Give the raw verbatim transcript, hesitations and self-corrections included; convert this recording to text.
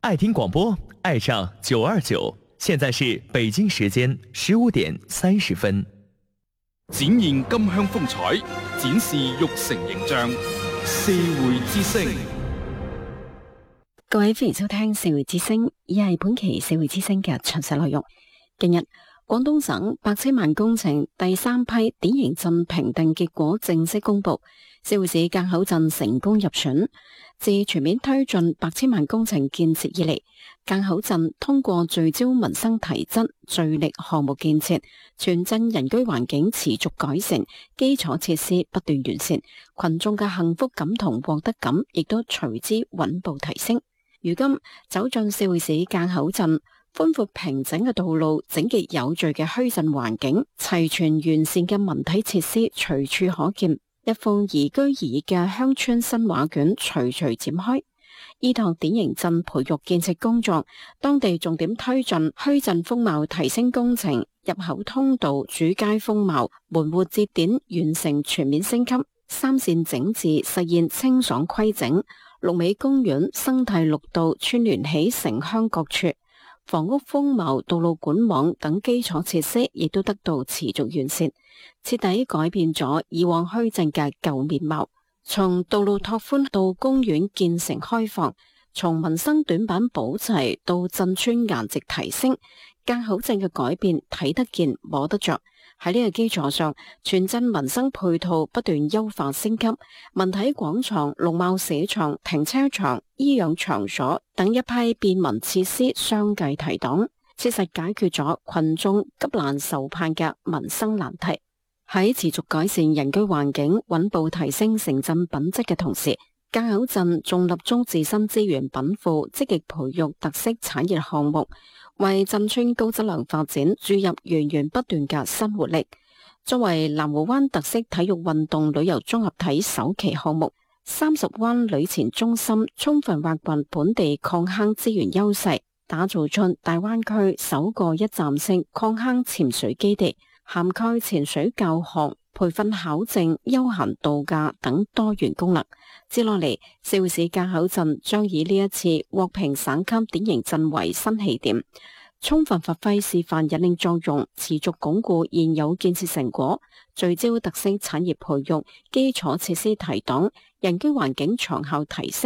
愛聽廣播，愛上九二九。現在是北京時間十五點三十分。 展現金鄉風采，展示玉成形象。社會之聲， 各位歡迎收聽社會之聲，以係本期社會之聲嘅詳細內容。近日，廣東省百千萬工程第三批典型鎮評定結果正式公布，社會市澗口鎮成功入選。自全面推進百千萬工程建設以嚟，澗口鎮通過聚焦民生提質、聚力項目建設，全鎮人居環境持續改善，基礎設施不斷完善，群眾嘅幸福感同獲得感亦都隨之穩步提升。如今走進社會市澗口鎮，寬闊平整嘅道路、整潔有序嘅墟鎮環境、齊全完善嘅文體設施隨處可見。一幅宜居宜業嘅鄉村新畫卷徐徐展開。依託典型鎮培育建設工作，當地重點推進墟鎮風貌提升工程，入口通道、主街風貌、門戶節點完成全面升級，三線整治實現清爽規整，綠美公園、生態綠道串聯起城鄉各處，房屋風貌、道路管網等基礎設施亦都得到持續完善，徹底改變咗以往墟鎮嘅舊面貌。從道路拓寬到公園建成開放，從民生短板補齊到鎮村顏值提升，澗口鎮嘅改變睇得見摸得着。喺呢個基礎上，全鎮民生配套不斷優化升級，文體廣場、農貿市場、停車場、醫養場所等一批便民設施相繼提檔，切實解決咗群眾急難愁盼嘅民生難題。喺持續改善人居環境、穩步提升城鎮品質嘅同時，澗口鎮仲立足自身資源稟賦，積極培育特色產業項目，為鎮村高質量發展注入源源不斷嘅新活力。作為南湖灣特色體育運動旅遊綜合體首期項目，三十灣旅前中心充分挖掘本地礦坑資源優勢，打造出大灣區首個一站式礦坑潛水基地，涵蓋潛水教學、培訓考證、休閒度假等多元功能。接落嚟，社會市澗口鎮將以呢一次獲評省級典型鎮為新起點，充分發揮示範引領作用，持續鞏固現有建設成果，聚焦特色產業培育、基礎設施提檔、人居環境長效提升。